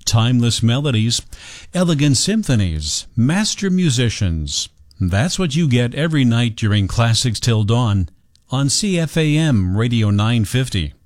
timeless melodies, elegant symphonies, master musicians. That's what you get every night during Classics Till Dawn on CFAM Radio 950.